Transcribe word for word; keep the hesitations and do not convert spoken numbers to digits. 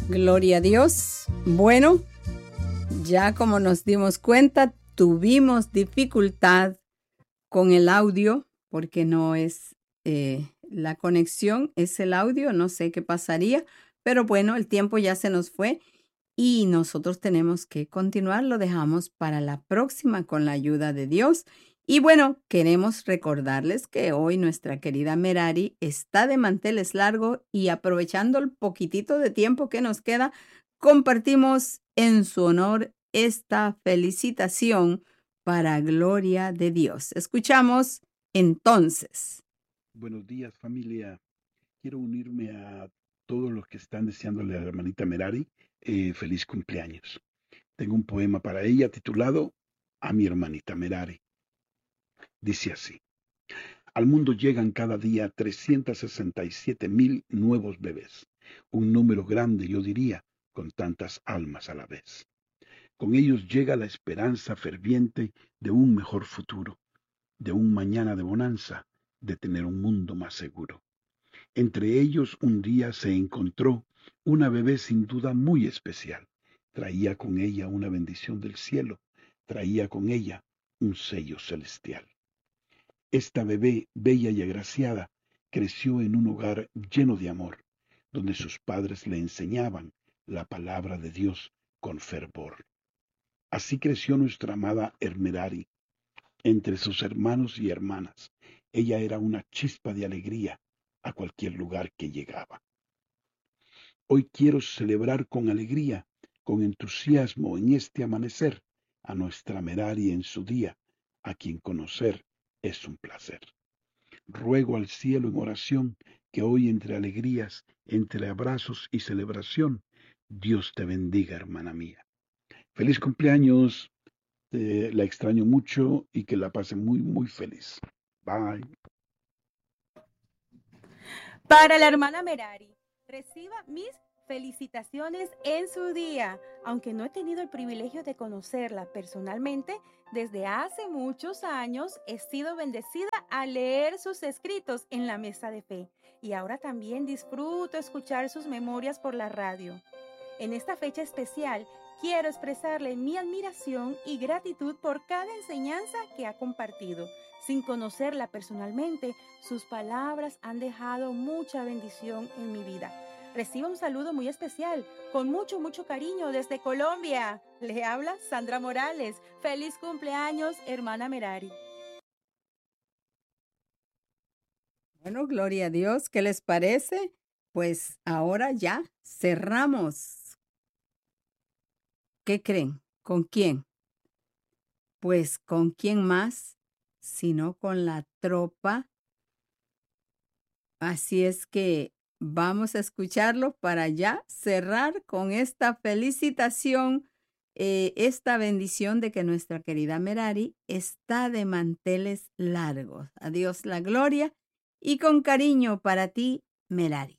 Gloria a Dios. Bueno, ya como nos dimos cuenta, tuvimos dificultad con el audio porque no es eh, la conexión, es el audio, no sé qué pasaría, pero bueno, el tiempo ya se nos fue y nosotros tenemos que continuar, lo dejamos para la próxima con la ayuda de Dios. Y bueno, queremos recordarles que hoy nuestra querida Merari está de manteles largos y aprovechando el poquitito de tiempo que nos queda, compartimos en su honor esta felicitación para gloria de Dios. Escuchamos entonces. Buenos días, familia. Quiero unirme a todos los que están deseándole a la hermanita Merari eh, feliz cumpleaños. Tengo un poema para ella titulado A mi hermanita Merari. Dice así: al mundo llegan cada día trescientos sesenta y siete mil nuevos bebés, un número grande, yo diría, con tantas almas a la vez. Con ellos llega la esperanza ferviente de un mejor futuro, de un mañana de bonanza, de tener un mundo más seguro. Entre ellos un día se encontró una bebé sin duda muy especial. Traía con ella una bendición del cielo, traía con ella un sello celestial. Esta bebé, bella y agraciada, creció en un hogar lleno de amor, donde sus padres le enseñaban la palabra de Dios con fervor. Así creció nuestra amada Merari entre sus hermanos y hermanas. Ella era una chispa de alegría a cualquier lugar que llegaba. Hoy quiero celebrar con alegría, con entusiasmo en este amanecer, a nuestra Merari en su día, a quien conocer es un placer. Ruego al cielo en oración que hoy entre alegrías, entre abrazos y celebración, Dios te bendiga, hermana mía. Feliz cumpleaños, eh, la extraño mucho y que la pase muy, muy feliz. Bye. Para la hermana Merari, reciba mis felicitaciones en su día. Aunque no he tenido el privilegio de conocerla personalmente, desde hace muchos años he sido bendecida al leer sus escritos en la mesa de fe y ahora también disfruto escuchar sus memorias por la radio. En esta fecha especial, quiero expresarle mi admiración y gratitud por cada enseñanza que ha compartido. Sin conocerla personalmente, sus palabras han dejado mucha bendición en mi vida. Reciba un saludo muy especial, con mucho, mucho cariño desde Colombia. Le habla Sandra Morales. Feliz cumpleaños, hermana Merari. Bueno, gloria a Dios. ¿Qué les parece? Pues ahora ya cerramos. ¿Qué creen? ¿Con quién? Pues con quién más, sino con la tropa. Así es que vamos a escucharlo para ya cerrar con esta felicitación, eh, esta bendición de que nuestra querida Merari está de manteles largos. A Dios la gloria y con cariño para ti, Merari.